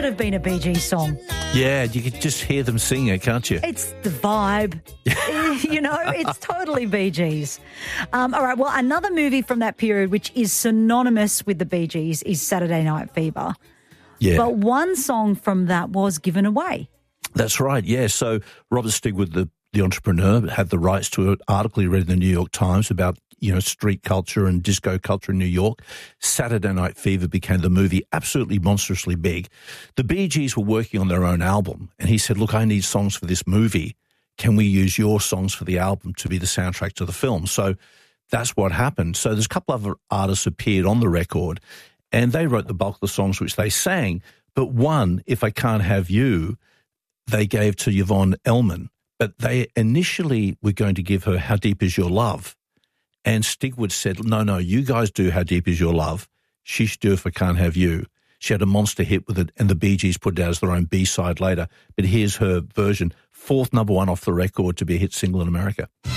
have been a Bee Gees song. Yeah, you could just hear them singing it, can't you? It's the vibe. It's totally Bee Gees. All right, well, another movie from that period which is synonymous with the Bee Gees is Saturday Night Fever. Yeah. But one song from that was given away. That's right, yeah. So Robert Stigwood, the entrepreneur, had the rights to an article he read in the New York Times about, street culture and disco culture in New York. Saturday Night Fever became the movie, absolutely monstrously big. The Bee Gees were working on their own album, and he said, look, I need songs for this movie. Can we use your songs for the album to be the soundtrack to the film? So that's what happened. So there's a couple of other artists appeared on the record, and they wrote the bulk of the songs which they sang. But one, If I Can't Have You, they gave to Yvonne Elliman. But they initially were going to give her How Deep Is Your Love. And Stigwood said, no, you guys do How Deep Is Your Love. She should do If I Can't Have You. She had a monster hit with it, and the Bee Gees put it out as their own B-side later. But here's her version, fourth number one off the record to be a hit single in America.